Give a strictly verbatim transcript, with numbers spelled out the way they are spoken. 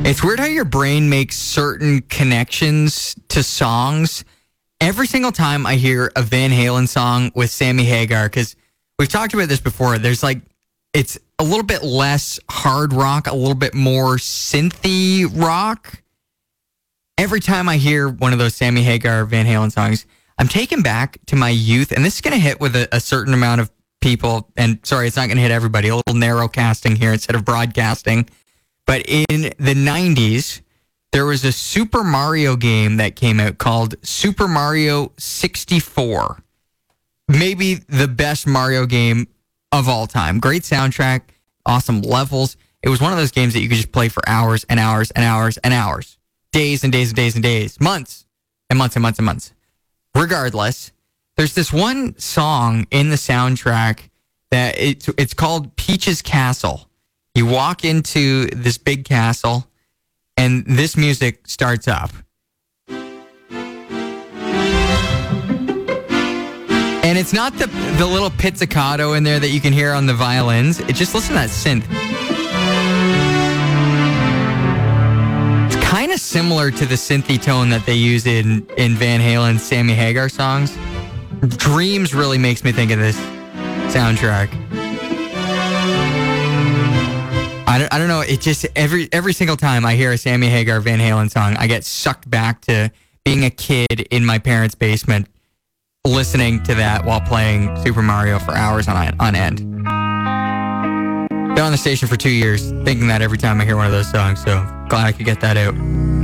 It's weird how your brain makes certain connections to songs. Every single time I hear a Van Halen song with Sammy Hagar, because we've talked about this before, there's like, it's a little bit less hard rock, a little bit more synthy rock. Every time I hear one of those Sammy Hagar Van Halen songs, I'm taken back to my youth, and this is going to hit with a, a certain amount of people, and sorry, it's not going to hit everybody, a little narrow casting here instead of broadcasting. But in the nineties, there was a Super Mario game that came out called Super Mario sixty-four. Maybe the best Mario game of all time. Great soundtrack, awesome levels. It was one of those games that you could just play for hours and hours and hours and hours. Days and days and days and days. Months and months and months and months. Regardless, there's this one song in the soundtrack that it's, it's called Peach's Castle. You walk into this big castle, and this music starts up. And it's not the the little pizzicato in there that you can hear on the violins. It just listen to that synth. It's kind of similar to the synthy tone that they use in, in Van Halen's Sammy Hagar songs. Dreams really makes me think of this soundtrack. I don't, I don't know. It just every every single time I hear a Sammy Hagar Van Halen song, I get sucked back to being a kid in my parents' basement, listening to that while playing Super Mario for hours on on end. Been on the station for two years, thinking that every time I hear one of those songs. So glad I could get that out.